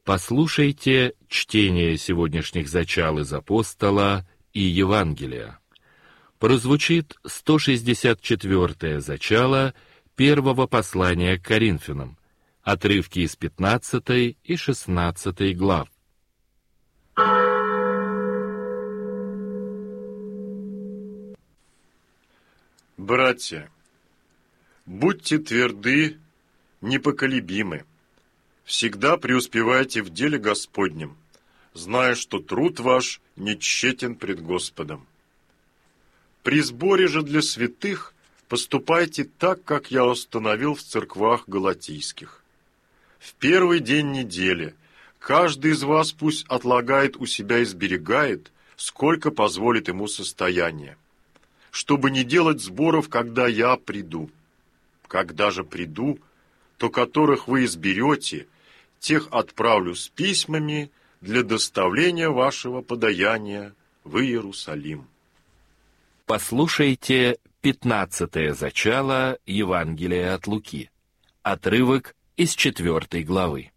Послушайте чтение сегодняшних зачал из апостола и Евангелия. Прозвучит 164-е зачало первого послания к Коринфянам, отрывки из 15 и 16 глав. Братья, будьте тверды, непоколебимы, всегда преуспевайте в деле Господнем, зная, что труд ваш не тщетен пред Господом. При сборе же для святых поступайте так, как я установил в церквах галатийских. В первый день недели каждый из вас пусть отлагает у себя и сберегает, сколько позволит ему состояние, чтобы не делать сборов, когда я приду. Когда же приду, то которых вы изберете, тех отправлю с письмами для доставления вашего подаяния в Иерусалим. Послушайте 15-е зачало Евангелия от Луки, отрывок из 4 главы.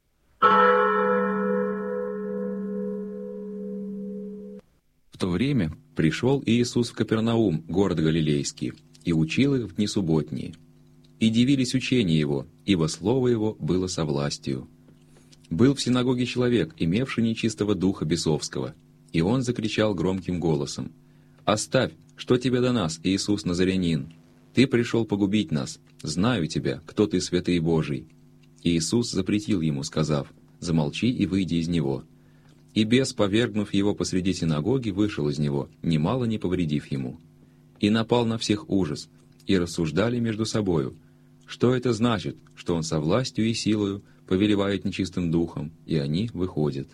В то время пришел Иисус в Капернаум, город Галилейский, и учил их в дни субботние. И дивились учения Его, ибо слово Его было со властью. Был в синагоге человек, имевший нечистого духа бесовского, и он закричал громким голосом: «Оставь, что тебе до нас, Иисус Назарянин? Ты пришел погубить нас. Знаю тебя, кто ты, святый Божий». И Иисус запретил ему, сказав: «Замолчи и выйди из него». И бес, повергнув его посреди синагоги, вышел из него, немало не повредив ему. И напал на всех ужас, и рассуждали между собою, что это значит, что он со властью и силою повелевает нечистым духом, и они выходят.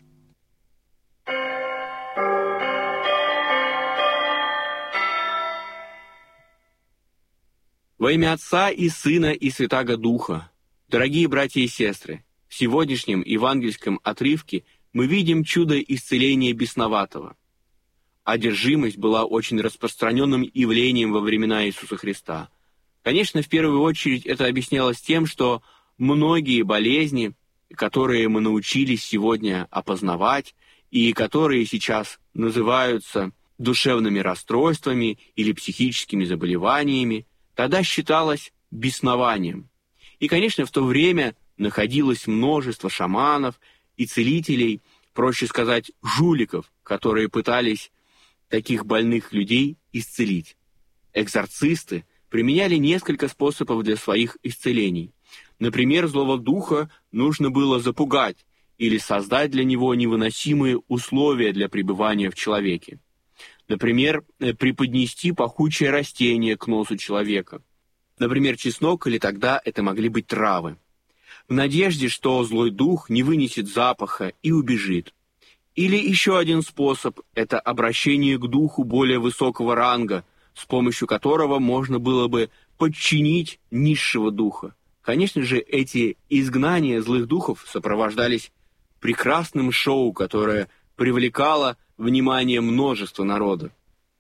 Во имя Отца и Сына и Святаго Духа, дорогие братья и сестры, в сегодняшнем евангельском отрывке мы видим чудо исцеления бесноватого. Одержимость была очень распространенным явлением во времена Иисуса Христа. Конечно, в первую очередь это объяснялось тем, что многие болезни, которые мы научились сегодня опознавать и которые сейчас называются душевными расстройствами или психическими заболеваниями, тогда считалось беснованием. И, конечно, в то время находилось множество шаманов и целителей, проще сказать, жуликов, которые пытались таких больных людей исцелить. Экзорцисты применяли несколько способов для своих исцелений. Например, злого духа нужно было запугать или создать для него невыносимые условия для пребывания в человеке. Например, преподнести пахучее растение к носу человека. Например, чеснок, или тогда это могли быть травы. В надежде, что злой дух не вынесет запаха и убежит. Или еще один способ – это обращение к духу более высокого ранга, с помощью которого можно было бы подчинить низшего духа. Конечно же, эти изгнания злых духов сопровождались прекрасным шоу, которое привлекало внимание множества народа.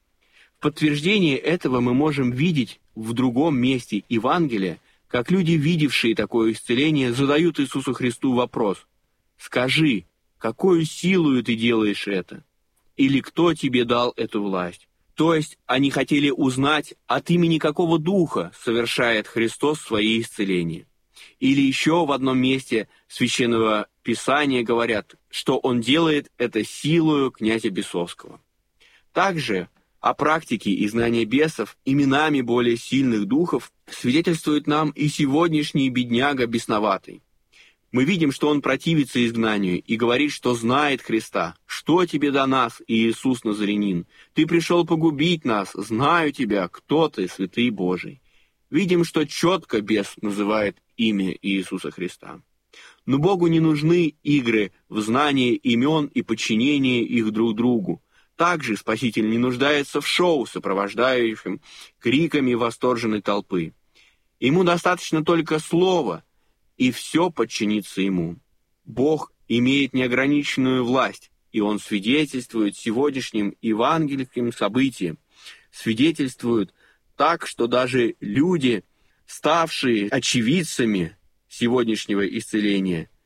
В подтверждение этого мы можем видеть в другом месте Евангелия, как люди, видевшие такое исцеление, задают Иисусу Христу вопрос: «Скажи, какою силою ты делаешь это? Или кто тебе дал эту власть?» То есть они хотели узнать, от имени какого духа совершает Христос свои исцеления. Или еще в одном месте Священного Писания говорят, что Он делает это силою князя бесовского. Также о практике изгнания бесов именами более сильных духов свидетельствует нам и сегодняшний бедняга бесноватый. Мы видим, что он противится изгнанию и говорит, что знает Христа. «Что тебе до нас, Иисус Назарянин? Ты пришел погубить нас, знаю тебя, кто ты, святый Божий». Видим, что четко бес называет имя Иисуса Христа. Но Богу не нужны игры в знании имен и подчинении их друг другу. Также Спаситель не нуждается в шоу, сопровождающем криками восторженной толпы. Ему достаточно только слова, и все подчинится ему. Бог имеет неограниченную власть, и Он свидетельствует сегодняшним евангельским событиям, свидетельствует так, что даже люди, ставшие очевидцами сегодняшнего исцеления,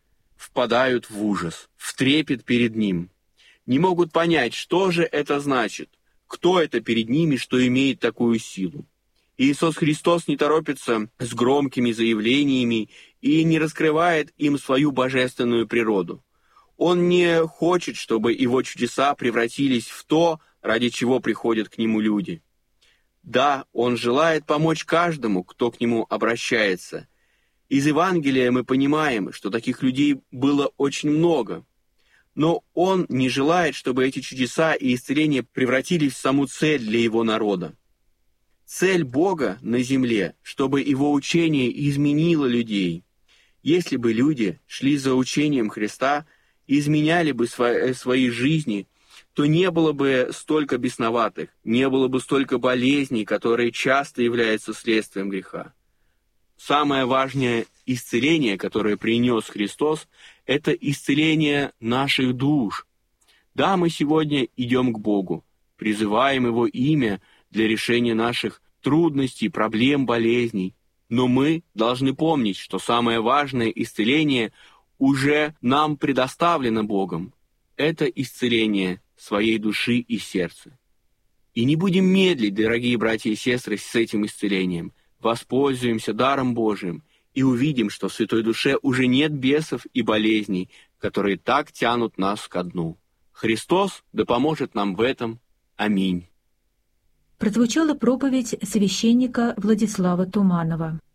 впадают в ужас, в трепет перед Ним. Не могут понять, что же это значит, кто это перед ними, что имеет такую силу. Иисус Христос не торопится с громкими заявлениями и не раскрывает им свою божественную природу. Он не хочет, чтобы Его чудеса превратились в то, ради чего приходят к Нему люди. Да, Он желает помочь каждому, кто к Нему обращается. Из Евангелия мы понимаем, что таких людей было очень много. Но Он не желает, чтобы эти чудеса и исцеления превратились в саму цель для Его народа. Цель Бога на земле, чтобы Его учение изменило людей. Если бы люди шли за учением Христа и изменяли бы свои жизни, то не было бы столько бесноватых, не было бы столько болезней, которые часто являются следствием греха. Самое важное исцеление, которое принес Христос, это исцеление наших душ. Да, мы сегодня идем к Богу, призываем Его имя для решения наших трудностей, проблем, болезней. Но мы должны помнить, что самое важное исцеление уже нам предоставлено Богом. Это исцеление своей души и сердца. И не будем медлить, дорогие братья и сестры, с этим исцелением. Воспользуемся даром Божиим и увидим, что в святой душе уже нет бесов и болезней, которые так тянут нас ко дну. Христос да поможет нам в этом. Аминь. Прозвучала проповедь священника Владислава Туманова.